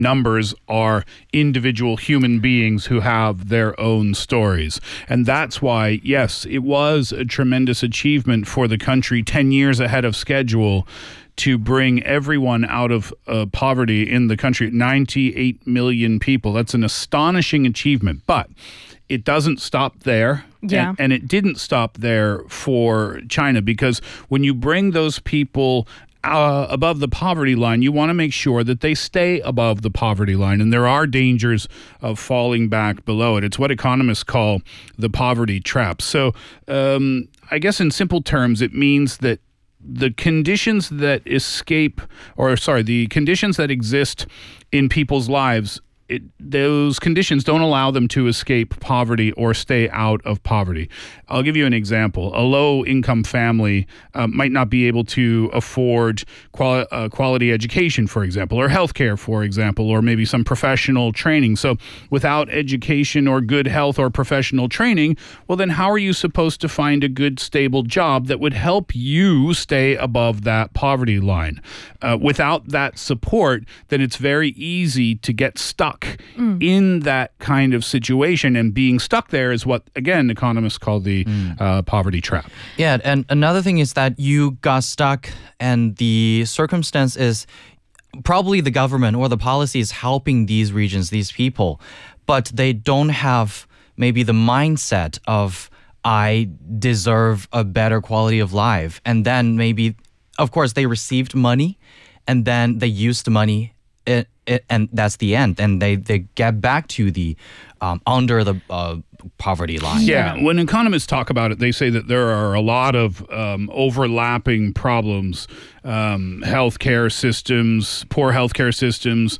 numbers are individual human beings who have their own stories. And that's why, yes, it was a tremendous achievement for the country 10 years ahead of schedule to bring everyone out of poverty in the country. 98 million people. That's an astonishing achievement. But it doesn't stop there. Yeah. And it didn't stop there for China, because when you bring those people above the poverty line, you want to make sure that they stay above the poverty line. And there are dangers of falling back below it. It's what economists call the poverty trap. So I guess in simple terms, it means that the conditions that the conditions that exist in people's lives, those conditions don't allow them to escape poverty or stay out of poverty. I'll give you an example. A low-income family might not be able to afford quality education, for example, or healthcare, for example, or maybe some professional training. So without education or good health or professional training, well, then how are you supposed to find a good, stable job that would help you stay above that poverty line? Without that support, then it's very easy to get stuck in that kind of situation, and being stuck there is what, again, economists call the poverty trap. Yeah, and another thing is that you got stuck, and the circumstance is probably the government or the policy is helping these regions, these people, but they don't have maybe the mindset of, I deserve a better quality of life. And then maybe, of course, they received money, and then they used the money, and that's the end. And they get back to the under the poverty line. Yeah, when economists talk about it, they say that there are a lot of overlapping problems. Healthcare systems, poor healthcare systems,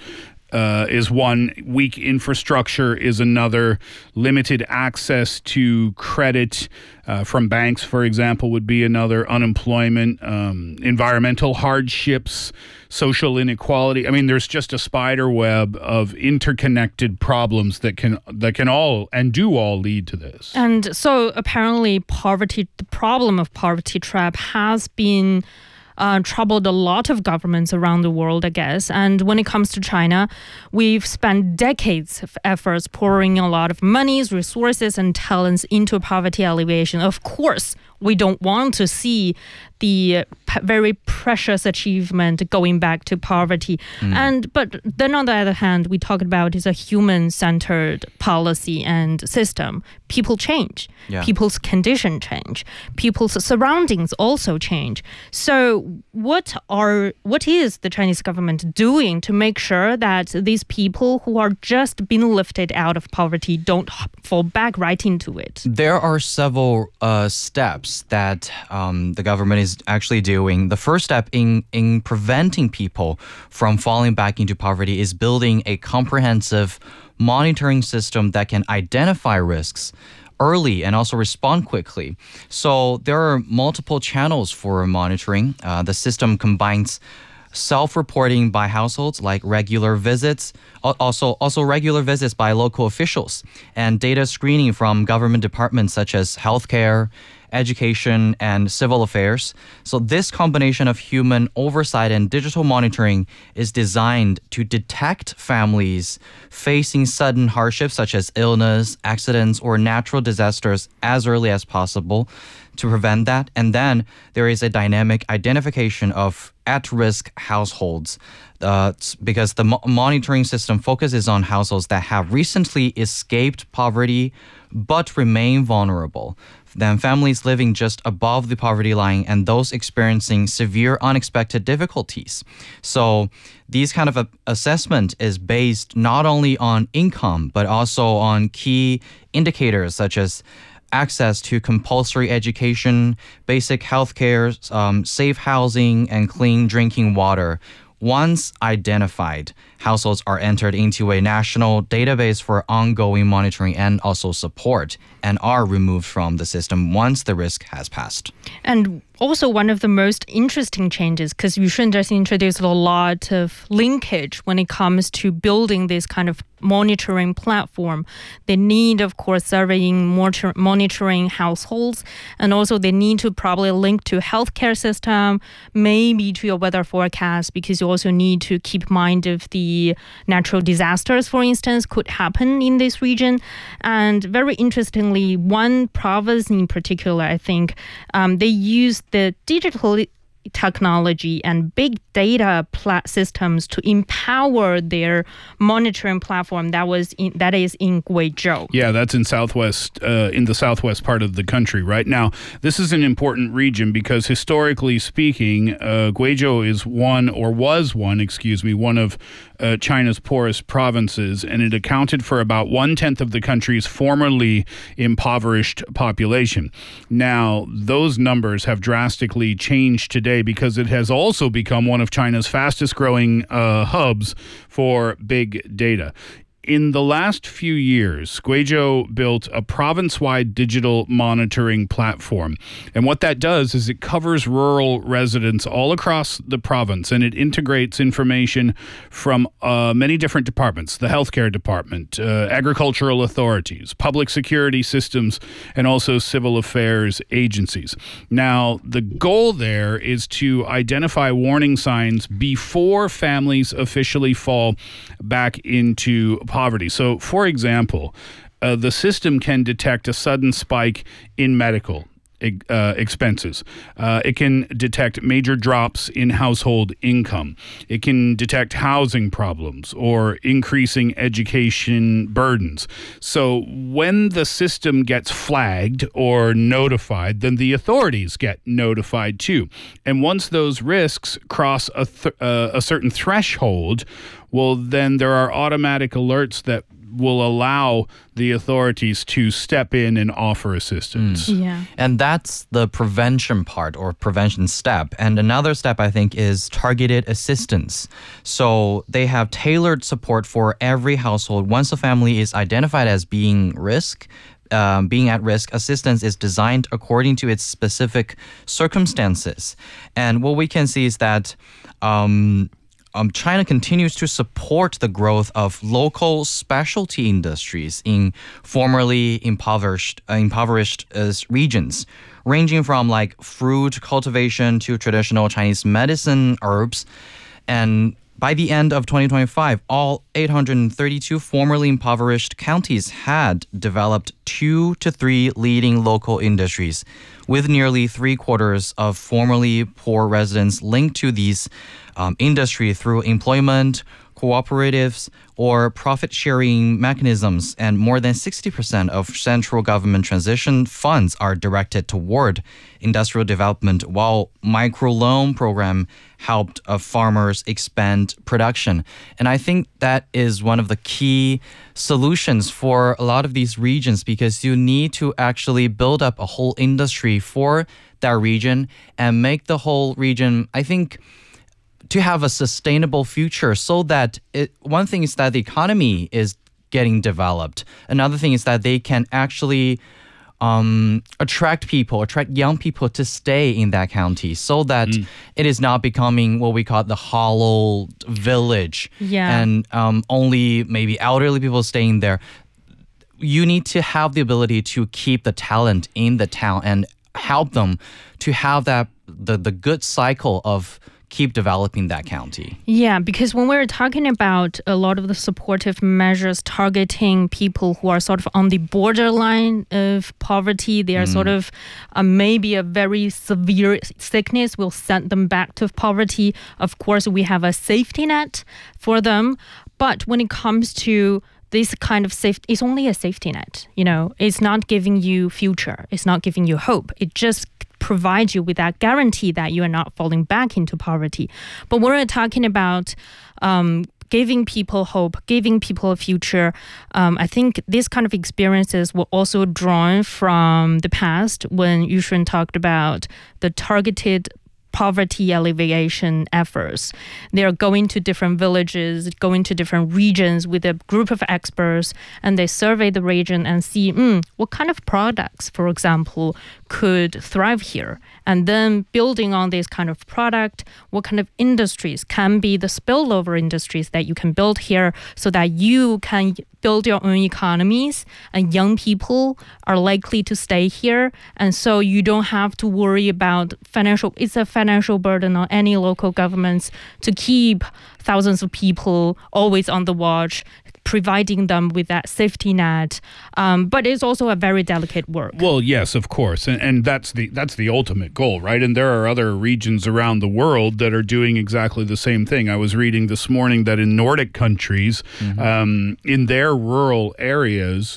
is one. Weak infrastructure is another. Limited access to credit from banks, for example, would be another. Unemployment, environmental hardships, social inequality. I mean, there's just a spider web of interconnected problems that can all and do all lead to this. And so apparently the problem of poverty trap has been troubled a lot of governments around the world, I guess. And when it comes to China, we've spent decades of efforts pouring a lot of monies, resources, and talents into poverty alleviation. Of course, we don't want to see the very precious achievement going back to poverty. But then on the other hand, we talk about is a human-centered policy and system. People change. Yeah. People's condition change. People's surroundings also change. So what is the Chinese government doing to make sure that these people who are just being lifted out of poverty don't fall back right into it? There are several steps that the government is actually doing. The first step in preventing people from falling back into poverty is building a comprehensive monitoring system that can identify risks early and also respond quickly. So there are multiple channels for monitoring. The system combines self-reporting by households, like regular visits, also regular visits by local officials, and data screening from government departments such as healthcare, education, and civil affairs. So this combination of human oversight and digital monitoring is designed to detect families facing sudden hardships such as illness, accidents, or natural disasters as early as possible to prevent that. And then there is a dynamic identification of at-risk households because the monitoring system focuses on households that have recently escaped poverty but remain vulnerable. Then families living just above the poverty line and those experiencing severe unexpected difficulties. So these kind of assessment is based not only on income, but also on key indicators such as access to compulsory education, basic healthcare, safe housing, and clean drinking water. Once identified, households are entered into a national database for ongoing monitoring and also support, and are removed from the system once the risk has passed. And also one of the most interesting changes, because Yusheng just introduced a lot of linkage when it comes to building this kind of monitoring platform. They need, of course, surveying, monitoring households, and also they need to probably link to healthcare system, maybe to your weather forecast, because you also need to keep mind of the the natural disasters, for instance, could happen in this region. And very interestingly, one province in particular, I think, they use the digital technology and big data systems to empower their monitoring platform that is in Guizhou. Yeah, that's in the southwest part of the country right now. This is an important region because historically speaking, Guizhou is one of China's poorest provinces, and it accounted for about 1/10 of the country's formerly impoverished population. Now, those numbers have drastically changed today because it has also become one of China's fastest growing hubs for big data. In the last few years, Guizhou built a province-wide digital monitoring platform. And what that does is it covers rural residents all across the province, and it integrates information from many different departments: the healthcare department, agricultural authorities, public security systems, and also civil affairs agencies. Now, the goal there is to identify warning signs before families officially fall back into poverty. So, for example, the system can detect a sudden spike in medical expenses. It can detect major drops in household income. It can detect housing problems or increasing education burdens. So when the system gets flagged or notified, then the authorities get notified too. And once those risks cross a certain threshold, well, then there are automatic alerts that will allow the authorities to step in and offer assistance. Yeah. And that's the prevention part or prevention step. And another step, I think, is targeted assistance. So they have tailored support for every household. Once a family is identified as being at risk, assistance is designed according to its specific circumstances. And what we can see is that China continues to support the growth of local specialty industries in formerly impoverished regions, ranging from like fruit cultivation to traditional Chinese medicine herbs. And by the end of 2025, all 832 formerly impoverished counties had developed 2 to 3 leading local industries, with nearly 3/4 of formerly poor residents linked to these industry through employment, cooperatives, or profit-sharing mechanisms, and more than 60% of central government transition funds are directed toward industrial development, while microloan program helped farmers expand production. And I think that is one of the key solutions for a lot of these regions, because you need to actually build up a whole industry for that region and make the whole region, I think, to have a sustainable future, so that one thing is that the economy is getting developed. Another thing is that they can actually attract young people to stay in that county, so that it is not becoming what we call the hollow village. Yeah. And only maybe elderly people staying there. You need to have the ability to keep the talent in the town and help them to have the good cycle of keep developing that county. Yeah, because when we're talking about a lot of the supportive measures targeting people who are sort of on the borderline of poverty, they are sort of maybe a very severe sickness will send them back to poverty. Of course, we have a safety net for them. But when it comes to this kind of safety, it's only a safety net. You know, it's not giving you future. It's not giving you hope. It just provides you with that guarantee that you are not falling back into poverty. But when we're talking about giving people hope, giving people a future, I think these kind of experiences were also drawn from the past when Yushun talked about the targeted poverty alleviation efforts. They are going to different villages, going to different regions with a group of experts, and they survey the region and see what kind of products, for example, could thrive here. And then building on this kind of product, what kind of industries can be the spillover industries that you can build here so that you can build your own economies and young people are likely to stay here. And so you don't have to worry about it's a financial burden on any local governments to keep thousands of people always on the watch, providing them with that safety net. But it's also a very delicate work. Well, yes, of course. And that's the ultimate goal, right? And there are other regions around the world that are doing exactly the same thing. I was reading this morning that in Nordic countries, in their rural areas,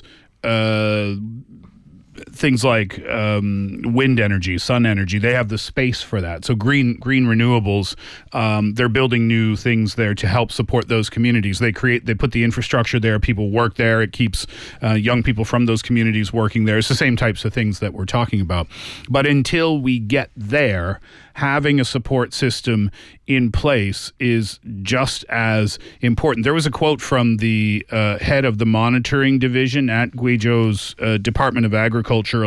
things like wind energy, sun energy, they have the space for that. So green renewables, they're building new things there to help support those communities. They put the infrastructure there, people work there. It keeps young people from those communities working there. It's the same types of things that we're talking about. But until we get there, having a support system in place is just as important. There was a quote from the head of the monitoring division at Guizhou's Department of Agriculture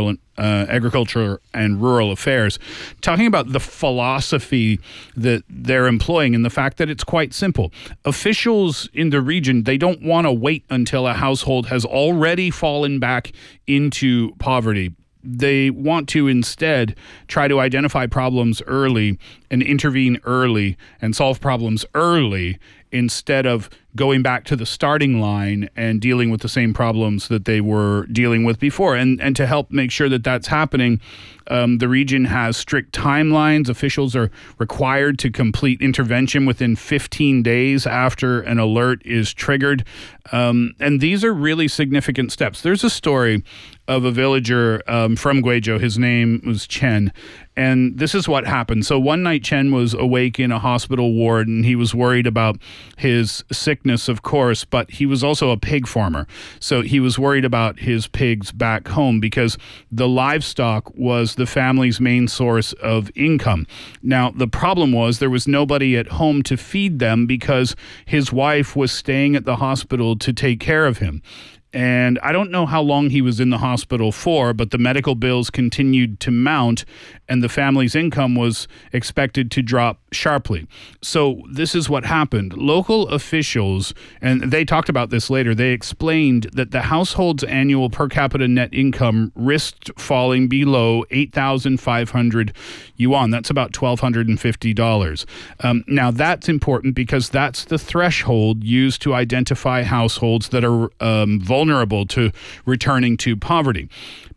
and Rural Affairs, talking about the philosophy that they're employing and the fact that it's quite simple. Officials in the region, they don't want to wait until a household has already fallen back into poverty. They want to instead try to identify problems early and intervene early and solve problems early instead of going back to the starting line and dealing with the same problems that they were dealing with before. And to help make sure that that's happening, the region has strict timelines. Officials are required to complete intervention within 15 days after an alert is triggered. And these are really significant steps. There's a story of a villager from Guizhou. His name was Chen. And this is what happened. So one night, Chen was awake in a hospital ward, and he was worried about his sickness, of course, but he was also a pig farmer. So he was worried about his pigs back home because the livestock was the family's main source of income. Now, the problem was there was nobody at home to feed them because his wife was staying at the hospital to take care of him. And I don't know how long he was in the hospital for, but the medical bills continued to mount and the family's income was expected to drop sharply. So this is what happened. Local officials, and they talked about this later, they explained that the household's annual per capita net income risked falling below 8,500 yuan. That's about $1,250. Now, that's important because that's the threshold used to identify households that are vulnerable to returning to poverty.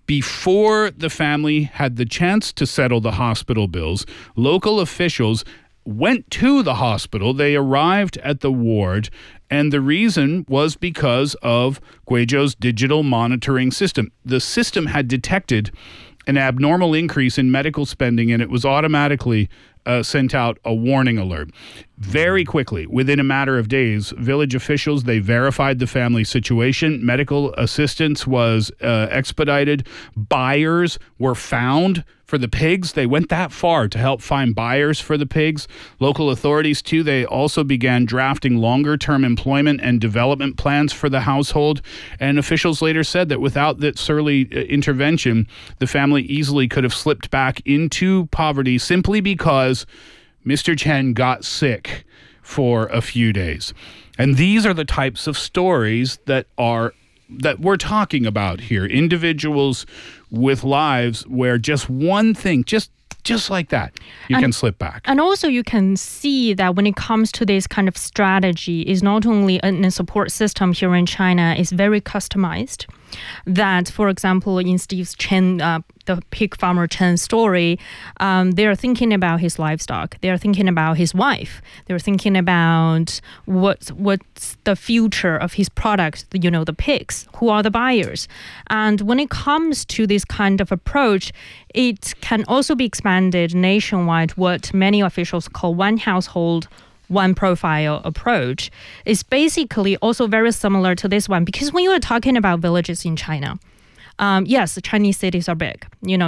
Before the family had the chance to settle the hospital bills, local officials went to the hospital. They arrived at the ward, and the reason was because of Guizhou's digital monitoring system. The system had detected an abnormal increase in medical spending, and it was automatically sent out a warning alert. Very quickly, within a matter of days, village officials, they verified the family situation. Medical assistance was expedited. Buyers were found for the pigs. They went that far to help find buyers for the pigs. Local authorities, too, they also began drafting longer-term employment and development plans for the household. And officials later said that without this early intervention, the family easily could have slipped back into poverty simply because Mr. Chen got sick for a few days. And these are the types of stories that we're talking about here. Individuals with lives where just one thing, just like that, you can slip back. And also you can see that when it comes to this kind of strategy, is not only in a support system here in China, is very customized. That, for example, in Steve Chen, the pig farmer Chen story, they are thinking about his livestock. They are thinking about his wife. They're thinking about what's the future of his product, the pigs. Who are the buyers? And when it comes to this kind of approach, it can also be expanded nationwide, what many officials call one household, one profile approach. Is basically also very similar to this one, because when you are talking about villages in China, yes, the Chinese cities are big.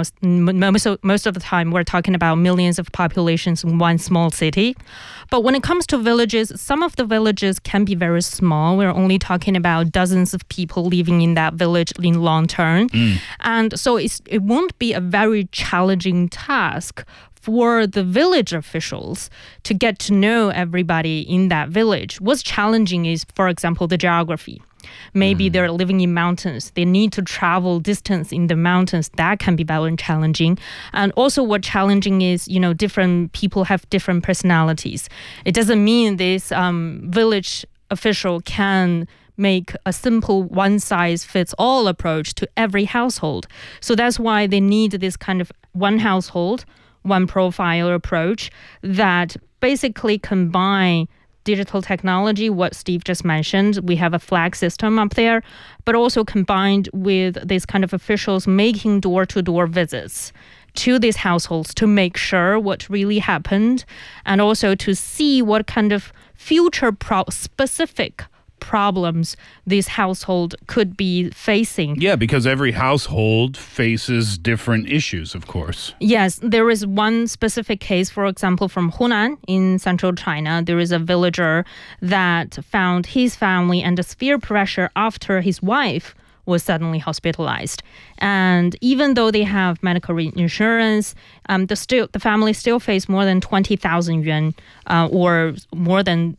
Most of the time we're talking about millions of populations in one small city. But when it comes to villages, some of the villages can be very small. We're only talking about dozens of people living in that village in long term. And so it won't be a very challenging task for the village officials to get to know everybody in that village. What's challenging is, for example, the geography. Maybe they're living in mountains. They need to travel distance in the mountains. That can be very challenging. And also what challenging is, different people have different personalities. It doesn't mean this village official can make a simple one-size-fits-all approach to every household. So that's why they need this kind of one household, one profile approach that basically combine digital technology, what Steve just mentioned. We have a flag system up there, but also combined with these kind of officials making door-to-door visits to these households to make sure what really happened and also to see what kind of future specific problems this household could be facing. Yeah, because every household faces different issues, of course. Yes, there is one specific case, for example, from Hunan in central China. There is a villager that found his family under severe pressure after his wife was suddenly hospitalized. And even though they have medical insurance, the family still face more than 20,000 yuan or more than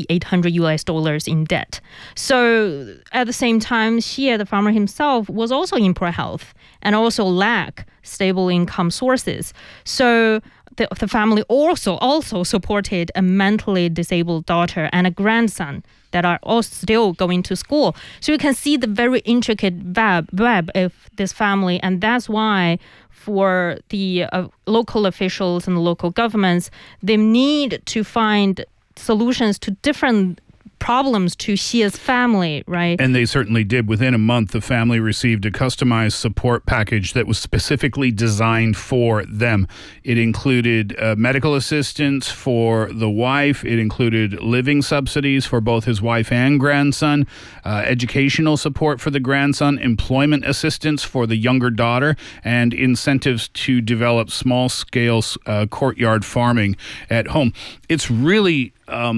$2,800 in debt. So at the same time, Xie, the farmer himself, was also in poor health and also lack stable income sources. So the family also supported a mentally disabled daughter and a grandson that are all still going to school. So you can see the very intricate web of this family. And that's why for the local officials and the local governments, they need to find solutions to different problems to Xie's family, right? And they certainly did. Within a month, the family received a customized support package that was specifically designed for them. It included medical assistance for the wife. It included living subsidies for both his wife and grandson, educational support for the grandson, employment assistance for the younger daughter, and incentives to develop small-scale courtyard farming at home. It's really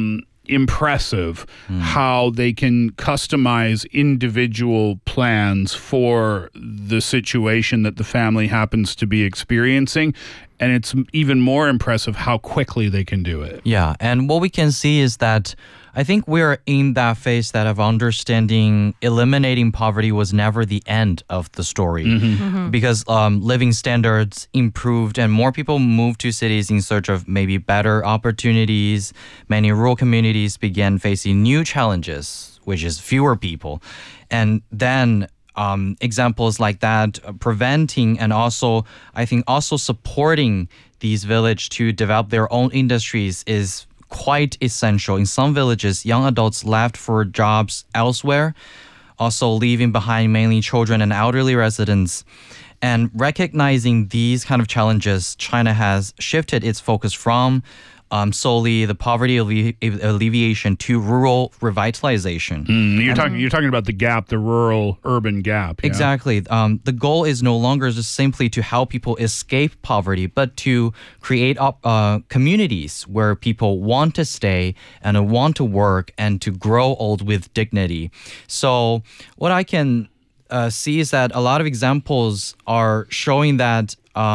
impressive how they can customize individual plans for the situation that the family happens to be experiencing. And it's even more impressive how quickly they can do it. Yeah, and what we can see is that I think we're in that phase that of understanding eliminating poverty was never the end of the story. Because living standards improved and more people moved to cities in search of maybe better opportunities. Many rural communities began facing new challenges, which is fewer people. And then examples like that, preventing and also, I think, also supporting these villages to develop their own industries is quite essential. In some villages, young adults left for jobs elsewhere, also leaving behind mainly children and elderly residents. And recognizing these kind of challenges, China has shifted its focus from solely the poverty alleviation to rural revitalization. You're talking about the gap, the rural-urban gap. Yeah? Exactly. The goal is no longer just simply to help people escape poverty, but to create communities where people want to stay and want to work and to grow old with dignity. So what I can see is that a lot of examples are showing that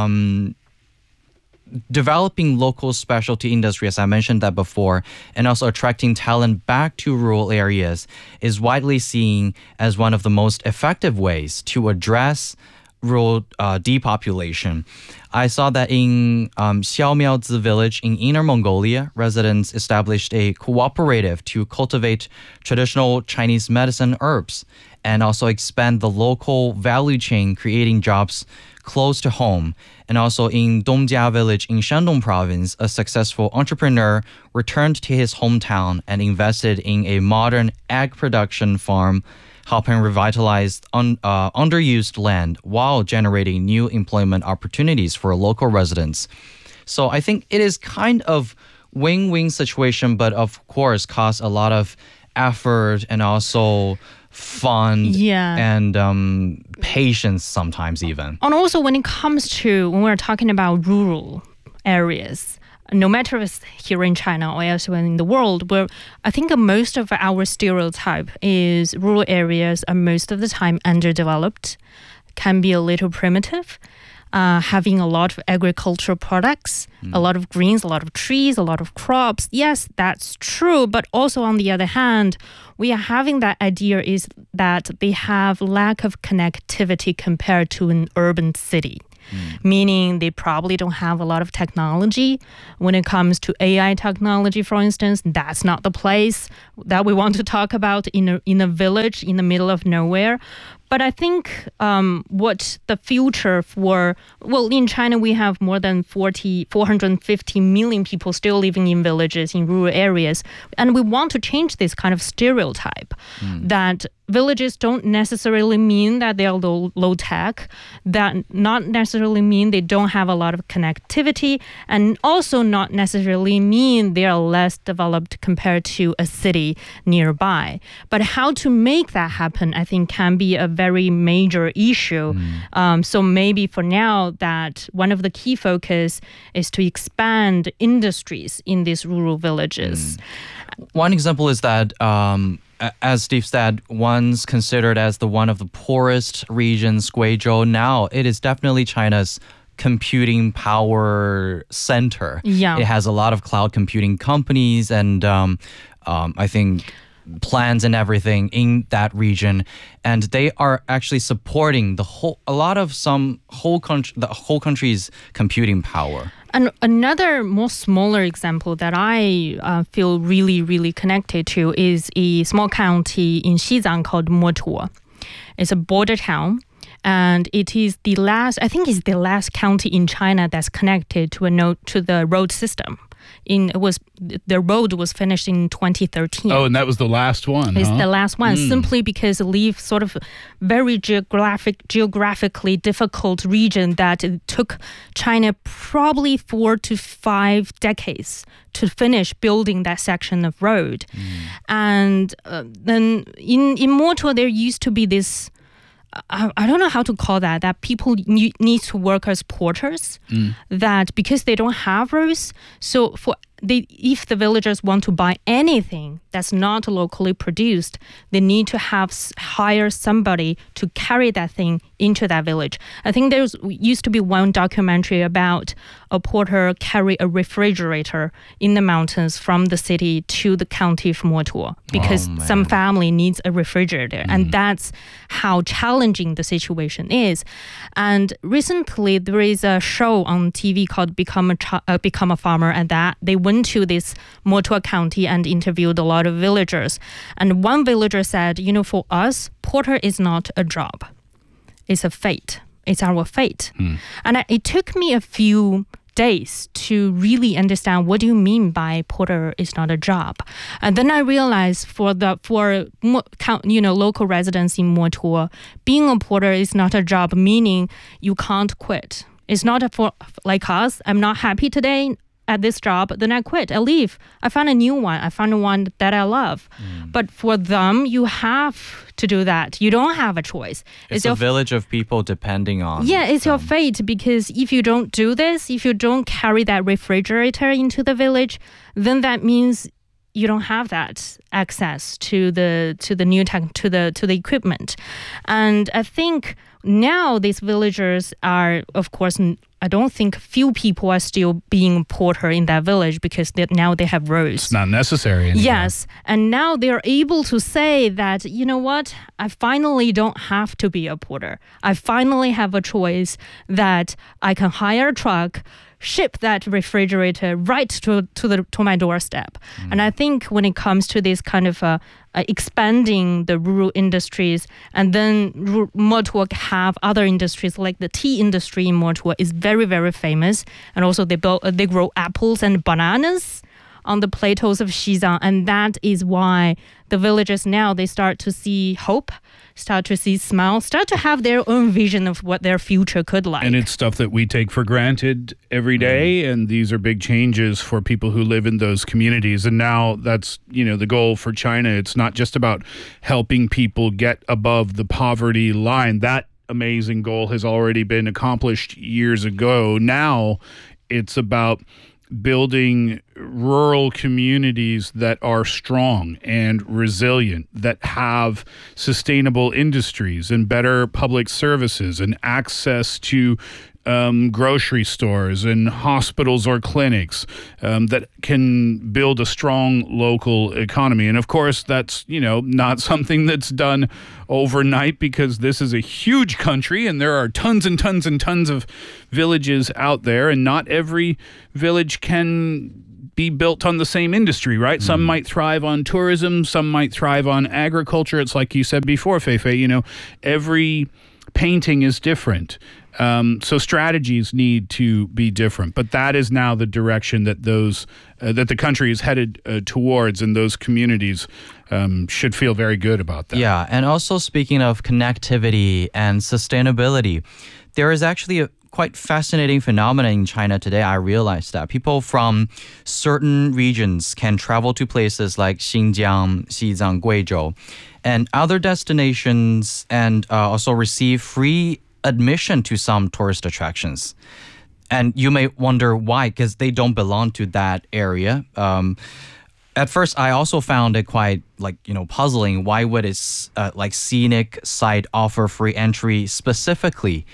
developing local specialty industry, as I mentioned that before, and also attracting talent back to rural areas is widely seen as one of the most effective ways to address rural depopulation. I saw that in Xiaomiaozi village in Inner Mongolia, residents established a cooperative to cultivate traditional Chinese medicine herbs and also expand the local value chain, creating jobs close to home. And also in Dongjia village in Shandong province, a successful entrepreneur returned to his hometown and invested in a modern egg production farm, helping revitalize underused land while generating new employment opportunities for local residents. So I think it is kind of win-win situation, but of course costs a lot of effort and also fund and patience sometimes even. And also when it comes to, when we're talking about rural areas, no matter if it's here in China or elsewhere in the world, where I think most of our stereotype is rural areas are most of the time underdeveloped, can be a little primitive, having a lot of agricultural products, a lot of greens, a lot of trees, a lot of crops. Yes, that's true. But also on the other hand, we are having that idea is that they have lack of connectivity compared to an urban city. Meaning they probably don't have a lot of technology. When it comes to AI technology, for instance, that's not the place that we want to talk about in a village in the middle of nowhere. But I think what the future in China, we have more than 450 million people still living in villages, in rural areas. And we want to change this kind of stereotype that villages don't necessarily mean that they are low tech, that not necessarily mean they don't have a lot of connectivity, and also not necessarily mean they are less developed compared to a city nearby. But how to make that happen, I think, can be a very major issue. So maybe for now, that one of the key focus is to expand industries in these rural villages. One example is that, as Steve said, once considered as one of the poorest regions, Guizhou, now it is definitely China's computing power center. Yeah. It has a lot of cloud computing companies and I think plans and everything in that region, and they are actually supporting the whole country's computing power. And another more smaller example that I feel really, really connected to is a small county in Xizang called Motuo. It's a border town. And it is the last county in China that's connected to the road system. The road was finished in 2013. Oh, and that was the last one. It's the last one, simply because it leaves sort of very geographically difficult region that it took China probably 4 to 5 decades to finish building that section of road. And then in Motuo, there used to be this, I don't know how to call that people need to work as porters, that because they don't have roads, so if the villagers want to buy anything that's not locally produced, they need to hire somebody to carry that thing into that village. I think there used to be one documentary about a porter carry a refrigerator in the mountains from the city to the county of Motuo because some family needs a refrigerator. And that's how challenging the situation is. And recently there is a show on TV called Become a Farmer, and that they went to this Motuo County and interviewed a lot of villagers. And one villager said, for us, porter is not a job. It's a fate. It's our fate. And it took me a few days to really understand what do you mean by porter is not a job. And then I realized for local residents in Motuo, being a porter is not a job, meaning you can't quit. It's not for like us. I'm not happy today at this job, then I quit. I leave. I find a new one. I find one that I love. But for them, you have to do that. You don't have a choice. It's a village of people depending on. Yeah, it's your fate, because if you don't do this, if you don't carry that refrigerator into the village, then that means you don't have that access to the new tech, to the equipment. And I think now these villagers are, of course, I don't think few people are still being porter in that village because now they have roads. It's not necessary anymore. Yes. And now they're able to say that, you know what, I finally don't have to be a porter. I finally have a choice that I can hire a truck, ship that refrigerator right to my doorstep. And I think when it comes to this kind of expanding the rural industries, and then Motuo have other industries like the tea industry in Motuo is very, very famous. And also they grow apples and bananas on the plateaus of Xizang. And that is why the villagers now, they start to see hope, start to see smile, start to have their own vision of what their future could like. And it's stuff that we take for granted every day. And these are big changes for people who live in those communities. And now that's, the goal for China. It's not just about helping people get above the poverty line. That amazing goal has already been accomplished years ago. Now it's about building rural communities that are strong and resilient, that have sustainable industries and better public services and access to grocery stores and hospitals or clinics that can build a strong local economy. And of course, that's, not something that's done overnight, because this is a huge country and there are tons and tons and tons of villages out there, and not every village can be built on the same industry, right? Some might thrive on tourism, some might thrive on agriculture. It's like you said before, Feifei, every painting is different. So strategies need to be different, but that is now the direction that that the country is headed towards, and those communities should feel very good about that. Yeah, and also speaking of connectivity and sustainability, there is actually a quite fascinating phenomenon in China today. I realized that people from certain regions can travel to places like Xinjiang, Xizang, Guizhou, and other destinations, and also receive free admission to some tourist attractions. And you may wonder why, because they don't belong to that area. At first, I also found it quite puzzling. Why would a scenic site offer free entry specifically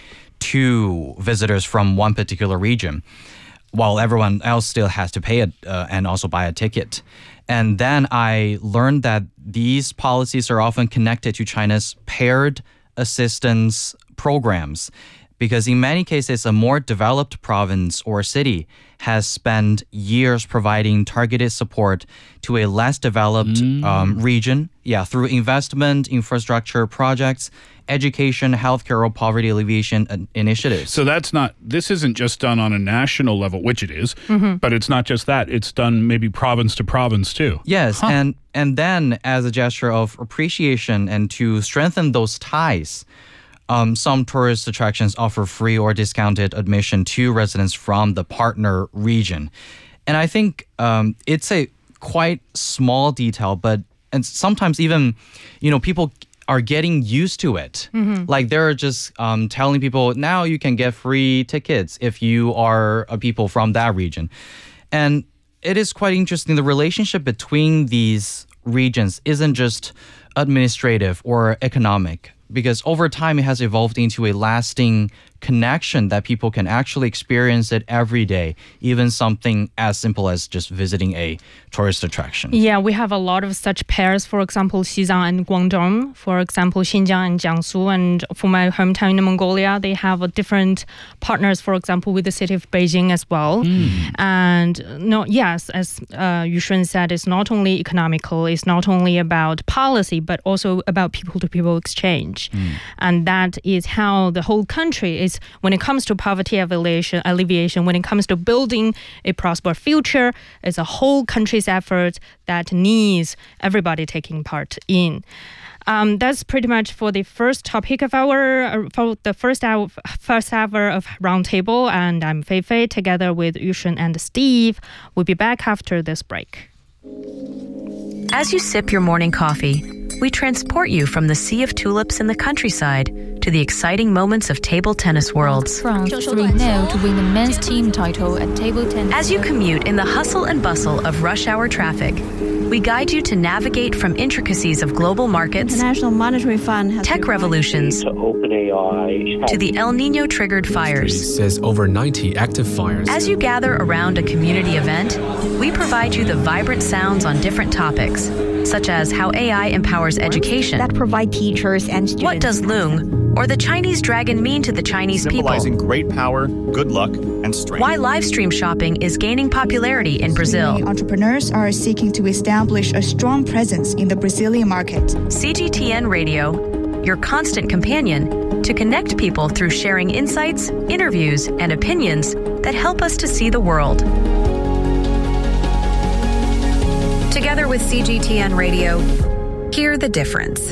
to visitors from one particular region, while everyone else still has to pay it and also buy a ticket? And then I learned that these policies are often connected to China's paired assistance programs, because in many cases, a more developed province or city has spent years providing targeted support to a less developed region, through investment, infrastructure projects, education, healthcare, or poverty alleviation initiatives. So this isn't just done on a national level, which it is, but it's not just that. It's done maybe province to province too. Yes, and then as a gesture of appreciation and to strengthen those ties, some tourist attractions offer free or discounted admission to residents from the partner region. And I think it's a quite small detail, and sometimes even, people are getting used to it. Like they're just telling people, now you can get free tickets if you are people from that region. And it is quite interesting. The relationship between these regions isn't just administrative or economic, because over time it has evolved into a lasting connection that people can actually experience it every day, even something as simple as just visiting a tourist attraction. Yeah, we have a lot of such pairs. For example, Xizang and Guangdong. For example, Xinjiang and Jiangsu. And for my hometown in Mongolia, they have different partners, for example, with the city of Beijing as well. And as Yushun said, it's not only economical, it's not only about policy, but also about people-to-people exchange. And that is how the whole country is, when it comes to poverty alleviation, when it comes to building a prosperous future, it's a whole country's effort that needs everybody taking part in. That's pretty much for the first topic of for the first hour of Roundtable. And I'm Feifei, together with Yushun and Steve. We'll be back after this break. As you sip your morning coffee, we transport you from the sea of tulips in the countryside to the exciting moments of table tennis worlds. France 3-0 to win the men's team title at table tennis. As you commute in the hustle and bustle of rush hour traffic, we guide you to navigate from intricacies of global markets, International Monetary Fund has tech revolutions, to OpenAI, to the El Nino triggered fires. Says over 90 active fires. As you gather around a community event, we provide you the vibrant sounds on different topics, such as how AI empowers education, that provide teachers and students. what does Loong or the Chinese dragon mean to the Chinese symbolizing people, great power, good luck, and strength. why live stream shopping is gaining popularity in Brazil. Entrepreneurs are seeking to establish a strong presence in the Brazilian market. CGTN Radio, your constant companion to connect people through sharing insights, interviews, and opinions that help us to see the world. Together with CGTN Radio, hear the difference.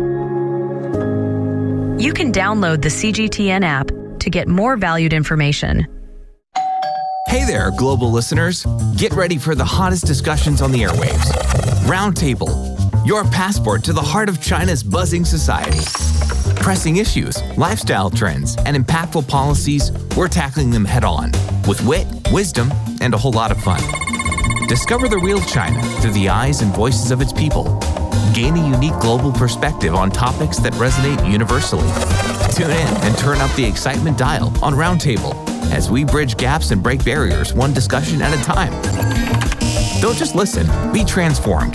You can download the CGTN app to get more valued information. Hey there, global listeners. Get ready for the hottest discussions on the airwaves. Roundtable, your passport to the heart of China's buzzing society. Pressing issues, lifestyle trends, and impactful policies, we're tackling them head on with wit, wisdom, and a whole lot of fun. Discover the real China through the eyes and voices of its people. Gain a unique global perspective on topics that resonate universally. Tune in and turn up the excitement dial on Roundtable as we bridge gaps and break barriers one discussion at a time. Don't just listen, be transformed.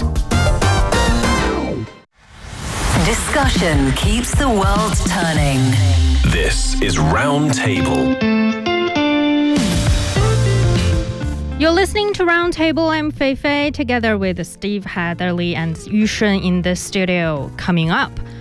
Discussion keeps the world turning. This is Roundtable. You're listening to Roundtable. I'm Fei Fei, together with Steve Hatherley and Yu Shun in the studio. Coming up,